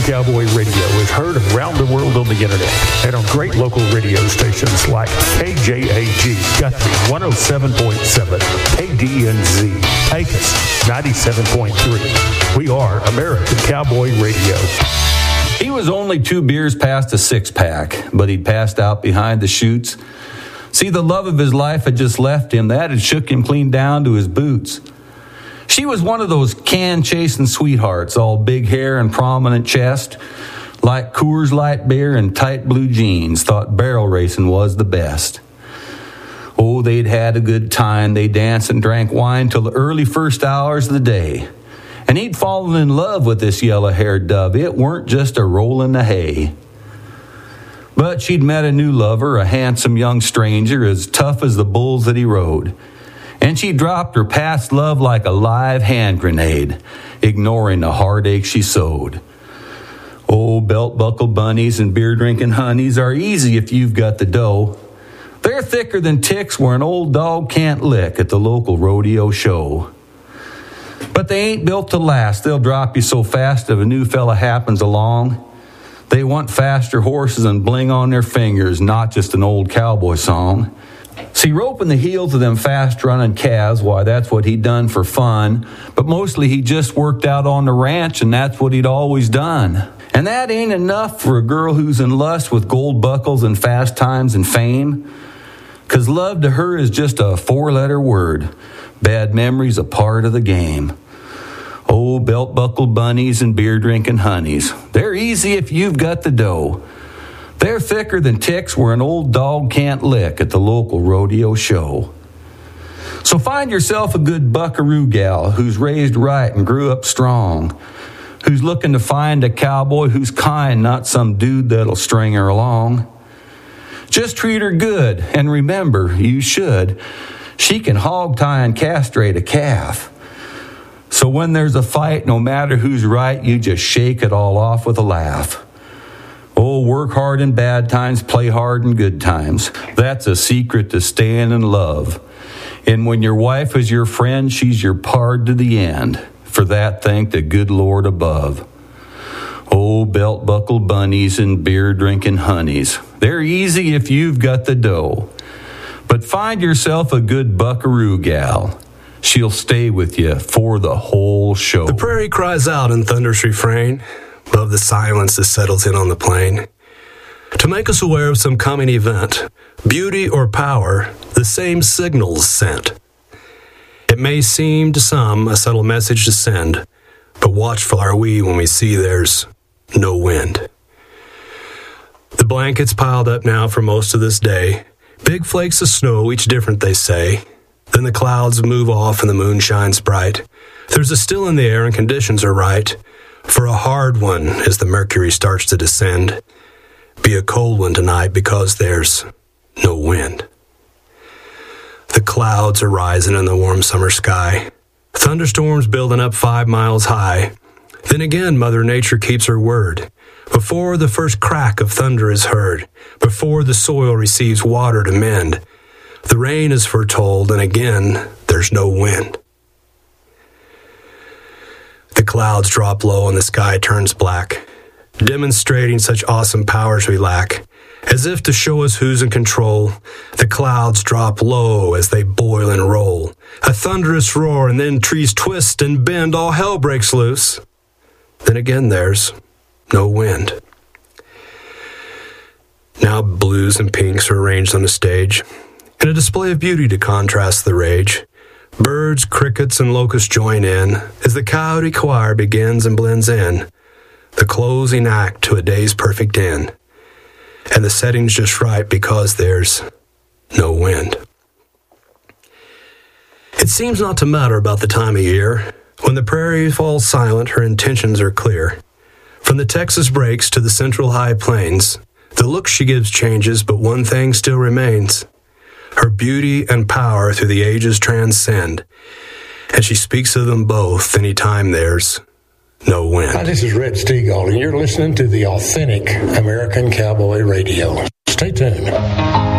Cowboy Radio is heard around the world on the internet and on great local radio stations like KJAG, Guthrie 107.7, KDNZ, Pecos 97.3. We are American Cowboy Radio. He was only 2 beers past a 6-pack, but he'd passed out behind the chutes. See, the love of his life had just left him. That had shook him clean down to his boots. She was one of those can-chasing sweethearts, all big hair and prominent chest, like Coors Light beer and tight blue jeans, thought barrel racing was the best. Oh, they'd had a good time. They danced and drank wine till the early first hours of the day. And he'd fallen in love with this yellow-haired dove. It weren't just a roll in the hay. But she'd met a new lover, a handsome young stranger, as tough as the bulls that he rode. And she dropped her past love like a live hand grenade, ignoring the heartache she sowed. Oh, belt-buckle bunnies and beer-drinking honeys are easy if you've got the dough. They're thicker than ticks where an old dog can't lick at the local rodeo show. But they ain't built to last. They'll drop you so fast if a new fella happens along. They want faster horses and bling on their fingers, not just an old cowboy song. See, roping the heels of them fast-running calves, why, that's what he'd done for fun. But mostly he just worked out on the ranch, and that's what he'd always done. And that ain't enough for a girl who's in lust with gold buckles and fast times and fame. 'Cause love to her is just a 4-letter word. Bad memories a part of the game. Oh, belt-buckle bunnies and beer-drinking honeys. They're easy if you've got the dough. They're thicker than ticks where an old dog can't lick at the local rodeo show. So find yourself a good buckaroo gal who's raised right and grew up strong, who's looking to find a cowboy who's kind, not some dude that'll string her along. Just treat her good, and remember, you should, she can hog tie and castrate a calf. So when there's a fight, no matter who's right, you just shake it all off with a laugh. Oh, work hard in bad times, play hard in good times. That's a secret to staying in love. And when your wife is your friend, she's your pard to the end. For that, thank the good Lord above. Oh, belt-buckle bunnies and beer-drinking honeys. They're easy if you've got the dough. But find yourself a good buckaroo gal. She'll stay with you for the whole show. The prairie cries out in thunderous refrain above the silence that settles in on the plain, to make us aware of some coming event. Beauty or power, the same signals sent. It may seem to some a subtle message to send, but watchful are we when we see there's no wind. The blankets piled up now for most of this day, big flakes of snow, each different they say. Then the clouds move off and the moon shines bright. There's a still in the air and conditions are right. For a hard one as the mercury starts to descend. Be a cold one tonight because there's no wind. The clouds are rising in the warm summer sky. Thunderstorms building up 5 miles high. Then again, Mother Nature keeps her word. Before the first crack of thunder is heard, before the soil receives water to mend, the rain is foretold, and again, there's no wind. The clouds drop low and the sky turns black, demonstrating such awesome powers we lack. As if to show us who's in control, the clouds drop low as they boil and roll. A thunderous roar, and then trees twist and bend, all hell breaks loose. Then again there's no wind. Now blues and pinks are arranged on the stage, in a display of beauty to contrast the rage. Birds, crickets, and locusts join in as the coyote choir begins and blends in, the closing act to a day's perfect end. And the setting's just right because there's no wind. It seems not to matter about the time of year. When the prairie falls silent, her intentions are clear. From the Texas breaks to the central high plains, the look she gives changes, but one thing still remains. Her beauty and power through the ages transcend, and she speaks of them both anytime there's no wind. Hi, this is Red Stegall, and you're listening to the authentic American Cowboy Radio. Stay tuned.